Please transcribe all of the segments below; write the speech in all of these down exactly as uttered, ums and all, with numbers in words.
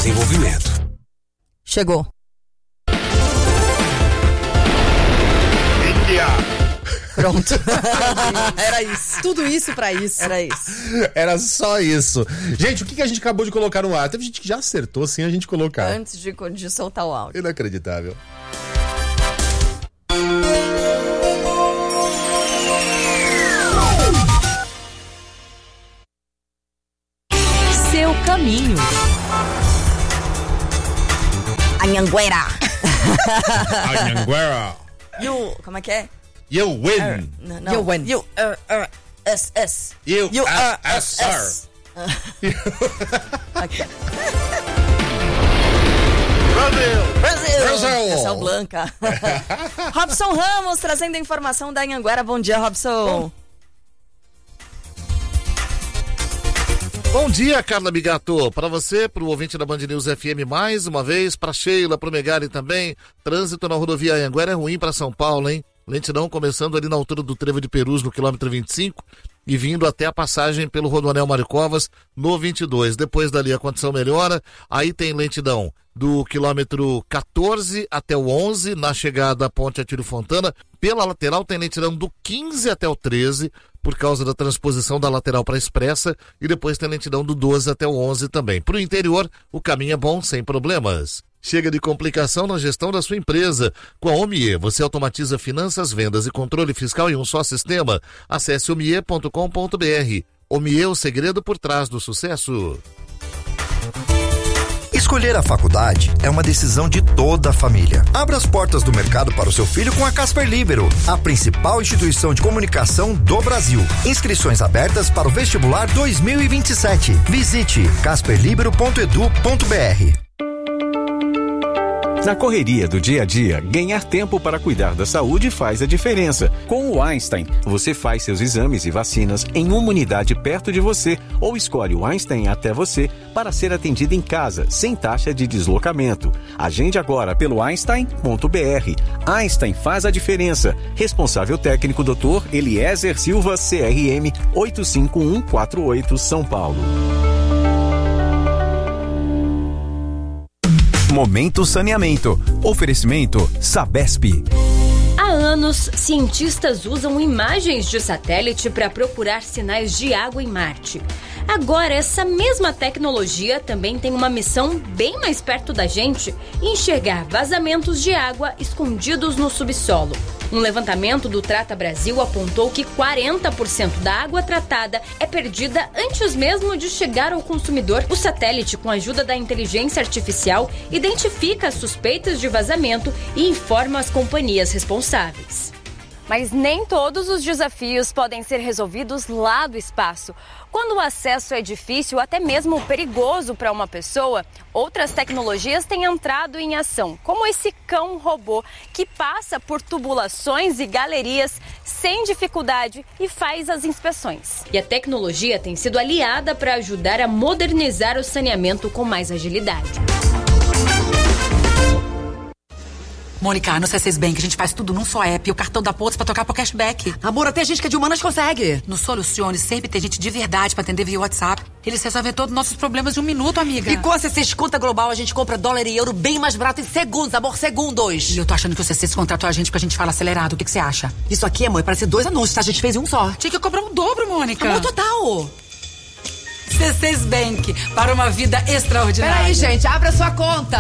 Desenvolvimento. Chegou. Índia. Pronto. Era isso. Tudo isso pra isso. Era isso. Era só isso. Gente, o que a gente acabou de colocar no ar? Teve gente que já acertou sem a gente colocar. Antes de, de soltar o áudio. Inacreditável. Seu caminho. Anhanguera. Anhanguera. You, como é que é? You win. Er, não, não. You win. You, er, er, S, S. You, you are, are, S, S. Aqui. Brasil. Brasil. Brasil. Essa é o Blanca. Robson Ramos trazendo a informação da Anhanguera. Bom dia, Robson. Bom. Bom dia, Carla Bigato. Para você, para o ouvinte da Band News F M mais uma vez, para Sheila, para o Megali também. Trânsito na rodovia Anhanguera é ruim para São Paulo, hein? Lentidão começando ali na altura do Trevo de Perus, no quilômetro vinte e cinco, e vindo até a passagem pelo Rodoanel Mário Covas, no vinte e dois. Depois dali a condição melhora, aí tem lentidão do quilômetro quatorze até o onze, na chegada à Ponte Atílio Fontana. Pela lateral tem lentidão do quinze até o treze, por causa da transposição da lateral para a expressa, e depois tem lentidão do doze até o onze também. Para o interior, o caminho é bom, sem problemas. Chega de complicação na gestão da sua empresa. Com a Omie, você automatiza finanças, vendas e controle fiscal em um só sistema. Acesse omie ponto com ponto br. Omie, o segredo por trás do sucesso. Escolher a faculdade é uma decisão de toda a família. Abra as portas do mercado para o seu filho com a Casper Libero, a principal instituição de comunicação do Brasil. Inscrições abertas para o vestibular dois mil e vinte e sete. Visite casper libero ponto edu ponto br. Na correria do dia a dia, ganhar tempo para cuidar da saúde faz a diferença. Com o Einstein, você faz seus exames e vacinas em uma unidade perto de você ou escolhe o Einstein até você para ser atendido em casa, sem taxa de deslocamento. Agende agora pelo einstein ponto br. Einstein faz a diferença. Responsável técnico doutor Eliezer Silva, C R M oito cinco um quatro oito, São Paulo. Momento Saneamento. Oferecimento Sabesp. Há anos, cientistas usam imagens de satélite para procurar sinais de água em Marte. Agora, essa mesma tecnologia também tem uma missão bem mais perto da gente: enxergar vazamentos de água escondidos no subsolo. Um levantamento do Trata Brasil apontou que quarenta por cento da água tratada é perdida antes mesmo de chegar ao consumidor. O satélite, com a ajuda da inteligência artificial, identifica as suspeitas de vazamento e informa as companhias responsáveis. Mas nem todos os desafios podem ser resolvidos lá do espaço. Quando o acesso é difícil, até mesmo perigoso para uma pessoa, outras tecnologias têm entrado em ação, como esse cão robô que passa por tubulações e galerias sem dificuldade e faz as inspeções. E a tecnologia tem sido aliada para ajudar a modernizar o saneamento com mais agilidade. Mônica, no C seis Bank a gente faz tudo num só app e o cartão dá pontos pra trocar pro cashback. Amor, até gente que é de humanas consegue. No Solucione sempre tem gente de verdade pra atender via WhatsApp. Eles resolvem todos os nossos problemas em um minuto, amiga. E com a C seis Conta Global a gente compra dólar e euro bem mais barato em segundos, amor, segundos. E eu tô achando que o C seis contratou a gente porque a gente fala acelerado. O que que você acha? Isso aqui, amor, parece dois anúncios, tá? A gente fez um só. Tinha que cobrar o dobro, Mônica. Amor, total. C seis Bank, para uma vida extraordinária. Peraí, gente, abra sua conta.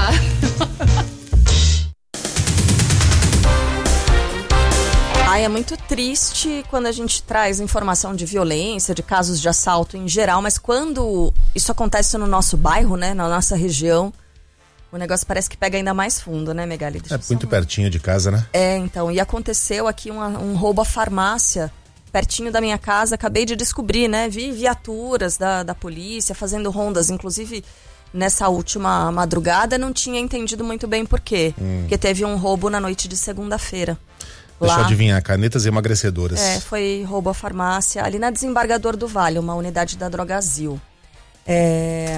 Ai, é muito triste quando a gente traz informação de violência, de casos de assalto em geral, mas quando isso acontece no nosso bairro, né, na nossa região, o negócio parece que pega ainda mais fundo, né, Megali? É muito pertinho de casa, né? É, então, e aconteceu aqui uma, um roubo à farmácia, pertinho da minha casa, acabei de descobrir, né, vi viaturas da, da polícia fazendo rondas, inclusive nessa última madrugada, não tinha entendido muito bem por quê, hum. porque teve um roubo na noite de segunda-feira. Deixa eu adivinhar, canetas emagrecedoras. É, foi roubo à farmácia, ali na Desembargador do Vale, uma unidade da Drogazil. É...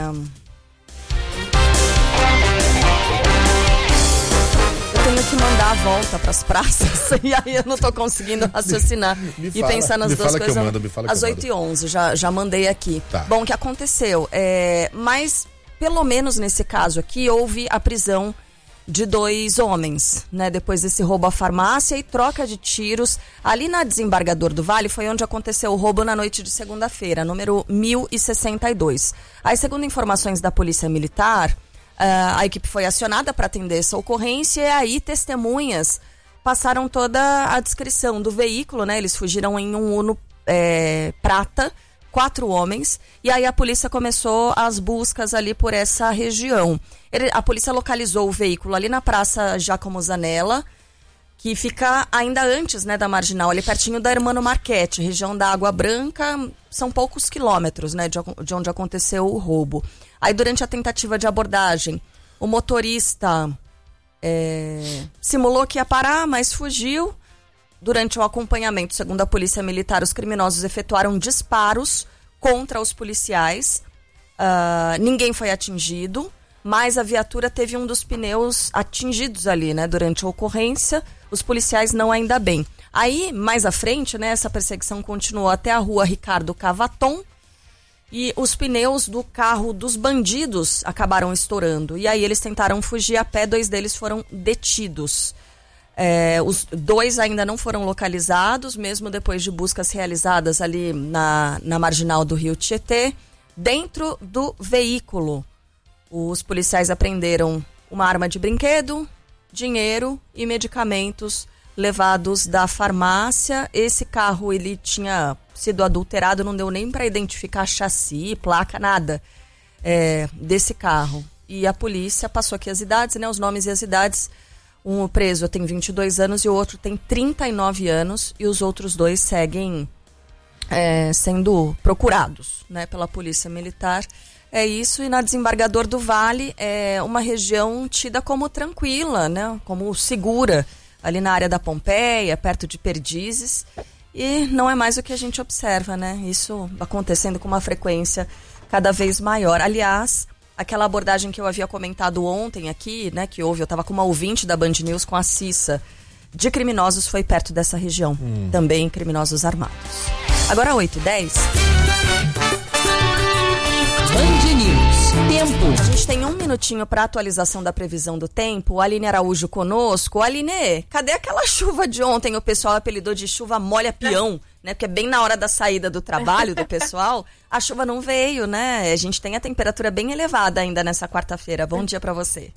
Eu tenho que mandar a volta pras praças, e aí eu não tô conseguindo raciocinar me e fala, pensar nas me duas fala coisas. Que eu mando, me fala às que eu oito e onze, já, já mandei aqui. Tá. Bom, o que aconteceu? É... Mas pelo menos nesse caso aqui, houve a prisão de dois homens, né? Depois desse roubo à farmácia e troca de tiros. Ali na Desembargador do Vale foi onde aconteceu o roubo na noite de segunda-feira, número mil e sessenta e dois. Aí, segundo informações da Polícia Militar, uh, a equipe foi acionada para atender essa ocorrência e aí testemunhas passaram toda a descrição do veículo, né? Eles fugiram em um Uno é, prata, quatro homens, e aí a polícia começou as buscas ali por essa região. Ele, a polícia localizou o veículo ali na Praça Giacomo Zanella, que fica ainda antes, né, da Marginal, ali pertinho da Hermano Marchetti, região da Água Branca, são poucos quilômetros, né, de, de onde aconteceu o roubo. Aí durante a tentativa de abordagem, o motorista é, simulou que ia parar, mas fugiu. Durante o acompanhamento, segundo a Polícia Militar, os criminosos efetuaram disparos contra os policiais. Uh, ninguém foi atingido, mas a viatura teve um dos pneus atingidos ali, né, durante a ocorrência. Os policiais não ainda bem. Aí, mais à frente, né, essa perseguição continuou até a rua Ricardo Cavaton e os pneus do carro dos bandidos acabaram estourando. E aí eles tentaram fugir a pé, dois deles foram detidos. É, os dois ainda não foram localizados, mesmo depois de buscas realizadas ali na, na marginal do Rio Tietê. Dentro do veículo, os policiais apreenderam uma arma de brinquedo, dinheiro e medicamentos levados da farmácia. Esse carro ele tinha sido adulterado, não deu nem para identificar chassi, placa, nada é, desse carro. E a polícia passou aqui as idades, né, os nomes e as idades. Um preso tem vinte e dois anos e o outro tem trinta e nove anos e os outros dois seguem é, sendo procurados, né, pela Polícia Militar. É isso, e na Desembargador do Vale é uma região tida como tranquila, né, como segura, ali na área da Pompeia, perto de Perdizes, e não é mais o que a gente observa, né, isso acontecendo com uma frequência cada vez maior. Aliás, aquela abordagem que eu havia comentado ontem aqui, né, que houve, eu estava com uma ouvinte da Band News, com a Cissa, de criminosos, foi perto dessa região. Hum. Também criminosos armados. Agora oito e dez. Band News. Tempo. A gente tem um minutinho para atualização da previsão do tempo. A Aline Araújo conosco. Aline, cadê aquela chuva de ontem? O pessoal apelidou de chuva molha peão, né? Porque é bem na hora da saída do trabalho do pessoal. A chuva não veio, né? A gente tem a temperatura bem elevada ainda nessa quarta-feira. Bom dia para você.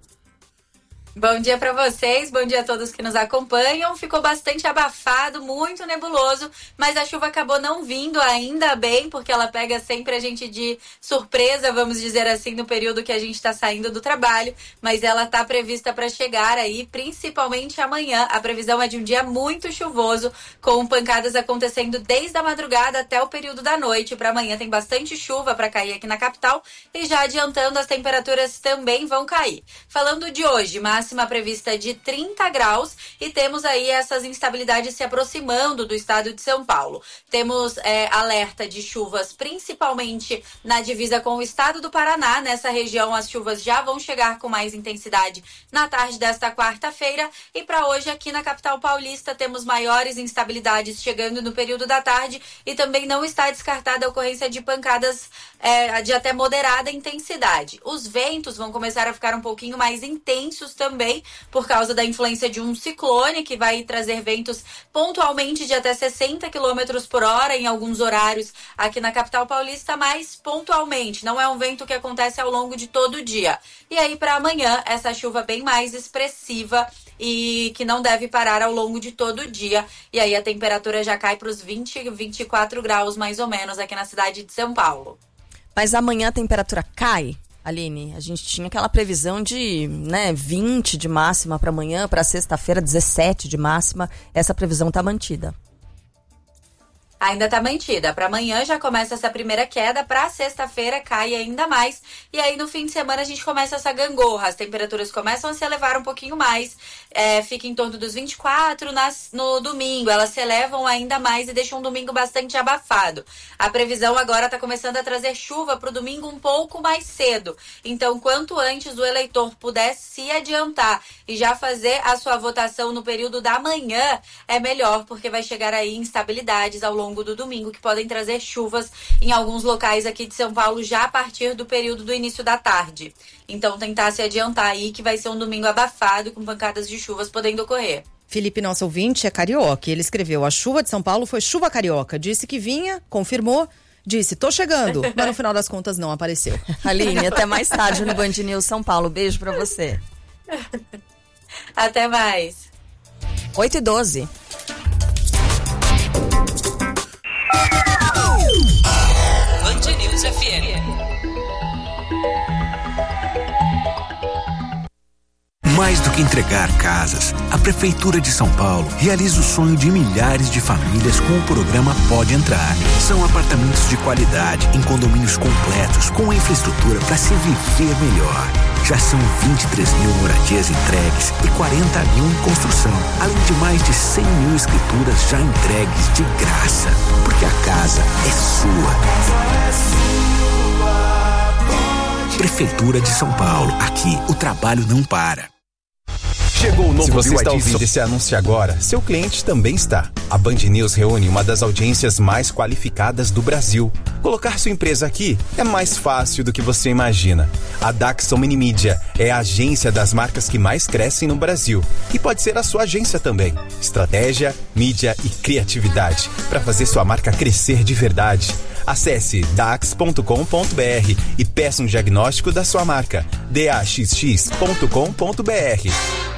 Bom dia para vocês, bom dia a todos que nos acompanham. Ficou bastante abafado, muito nebuloso, mas a chuva acabou não vindo, ainda bem, porque ela pega sempre a gente de surpresa, vamos dizer assim, no período que a gente está saindo do trabalho, mas ela está prevista para chegar aí, principalmente amanhã. A previsão é de um dia muito chuvoso, com pancadas acontecendo desde a madrugada até o período da noite. Para amanhã tem bastante chuva para cair aqui na capital e já adiantando, as temperaturas também vão cair. Falando de hoje, máxima prevista de trinta graus e temos aí essas instabilidades se aproximando do estado de São Paulo. Temos é, alerta de chuvas principalmente na divisa com o estado do Paraná. Nessa região as chuvas já vão chegar com mais intensidade na tarde desta quarta-feira e para hoje aqui na capital paulista temos maiores instabilidades chegando no período da tarde e também não está descartada a ocorrência de pancadas é, de até moderada intensidade. Os ventos vão começar a ficar um pouquinho mais intensos também Também por causa da influência de um ciclone que vai trazer ventos pontualmente de até sessenta quilômetros por hora em alguns horários aqui na capital paulista, mas pontualmente, não é um vento que acontece ao longo de todo o dia. E aí para amanhã, essa chuva bem mais expressiva e que não deve parar ao longo de todo o dia. E aí a temperatura já cai para os vinte, vinte e quatro graus mais ou menos aqui na cidade de São Paulo. Mas amanhã a temperatura cai? Aline, a gente tinha aquela previsão de, né, vinte de máxima para amanhã, para sexta-feira, dezessete de máxima. Essa previsão está mantida. Ainda está mantida. Para amanhã já começa essa primeira queda, para sexta-feira cai ainda mais. E aí no fim de semana a gente começa essa gangorra. As temperaturas começam a se elevar um pouquinho mais. É, fica em torno dos vinte e quatro nas, no domingo. Elas se elevam ainda mais e deixam um domingo bastante abafado. A previsão agora está começando a trazer chuva para o domingo um pouco mais cedo. Então, quanto antes o eleitor puder se adiantar e já fazer a sua votação no período da manhã, é melhor, porque vai chegar aí instabilidades ao longo longo do domingo, que podem trazer chuvas em alguns locais aqui de São Paulo já a partir do período do início da tarde. Então tentar se adiantar aí que vai ser um domingo abafado com pancadas de chuvas podendo ocorrer. Felipe, nosso ouvinte, é carioca. Ele escreveu: a chuva de São Paulo foi chuva carioca. Disse que vinha, confirmou, disse, tô chegando, mas no final das contas não apareceu. Aline, até mais tarde no Band News São Paulo. Beijo pra você. Até mais. oito e doze. Band News F M. Mais do que entregar casas, a Prefeitura de São Paulo realiza o sonho de milhares de famílias com o programa Pode Entrar. São apartamentos de qualidade, em condomínios completos, com infraestrutura para se viver melhor. Já são vinte e três mil moradias entregues e quarenta mil em construção, além de mais de cem mil escrituras já entregues de graça. Porque a casa é sua. Prefeitura de São Paulo. Aqui, o trabalho não para. Chegou o novo Se você Viu está Adilson. ouvindo esse anúncio agora, seu cliente também está. A Band News reúne uma das audiências mais qualificadas do Brasil. Colocar sua empresa aqui é mais fácil do que você imagina. A Dax Omnimídia é a agência das marcas que mais crescem no Brasil. E pode ser a sua agência também. Estratégia, mídia e criatividade para fazer sua marca crescer de verdade. Acesse dax ponto com ponto b r e peça um diagnóstico da sua marca. d a x x ponto com ponto b r.